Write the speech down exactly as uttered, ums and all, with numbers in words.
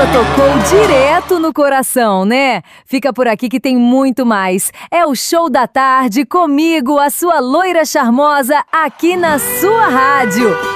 tocou direto no coração, né? Fica por aqui que tem muito mais. É o Show da Tarde comigo, a sua loira charmosa, aqui na sua rádio.